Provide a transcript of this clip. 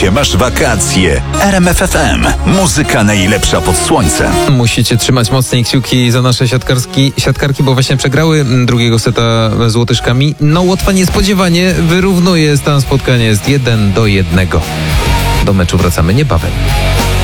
Masz wakacje. RMF FM. Muzyka najlepsza pod słońcem. Musicie trzymać mocniej kciuki za nasze siatkarki, bo właśnie przegrały drugiego seta z Łotyszkami. No Łotwa niespodziewanie wyrównuje stan spotkania. Jest 1-1. Do meczu wracamy niebawem.